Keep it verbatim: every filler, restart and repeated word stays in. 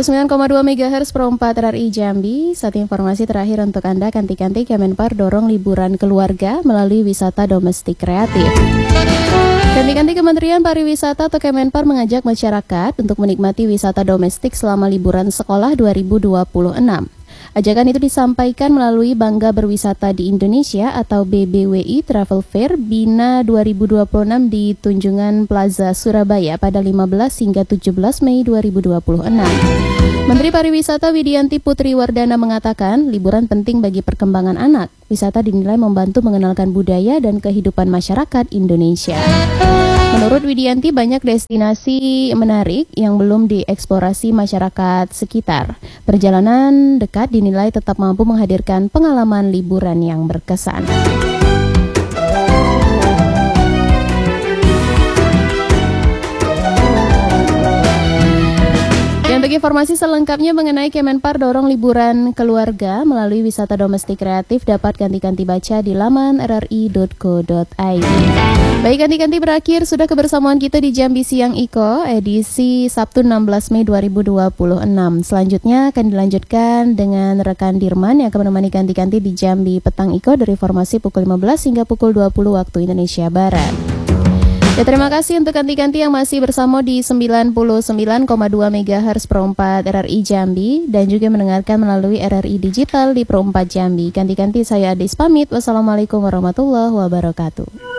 puluh sembilan koma dua megahertz per empat R R I Jambi. Satu informasi terakhir untuk Anda, Kanti-Kanti Kemenpar dorong liburan keluarga melalui wisata domestik kreatif. Kanti-Kanti Kementerian Pariwisata atau Kemenpar mengajak masyarakat untuk menikmati wisata domestik selama liburan sekolah dua ribu dua puluh enam. Ajakan itu disampaikan melalui Bangga Berwisata di Indonesia atau B B W I Travel Fair Bina dua ribu dua puluh enam di Tunjungan Plaza Surabaya pada lima belas hingga tujuh belas Mei dua ribu dua puluh enam. Menteri Pariwisata Widianti Putri Wardana mengatakan liburan penting bagi perkembangan anak. Wisata dinilai membantu mengenalkan budaya dan kehidupan masyarakat Indonesia. Menurut Widianti, banyak destinasi menarik yang belum dieksplorasi masyarakat sekitar. Perjalanan dekat dinilai tetap mampu menghadirkan pengalaman liburan yang berkesan. Dan bagi informasi selengkapnya mengenai Kemenpar dorong liburan keluarga melalui wisata domestik kreatif dapat Kanti-Kanti baca di laman r r i dot co dot i d. Baik, Kanti-Kanti berakhir, sudah kebersamaan kita di Jambi Siang Iko edisi Sabtu enam belas Mei dua ribu dua puluh enam. Selanjutnya akan dilanjutkan dengan rekan Dirman yang akan menemani Kanti-Kanti di Jambi Petang Iko dari formasi pukul lima belas hingga pukul dua puluh waktu Indonesia Barat. Ya, terima kasih untuk Kanti-Kanti yang masih bersama di sembilan puluh sembilan koma dua megahertz per empat R R I Jambi dan juga mendengarkan melalui R R I Digital di per empat Jambi. Kanti-Kanti saya Adis pamit. Wassalamualaikum warahmatullahi wabarakatuh.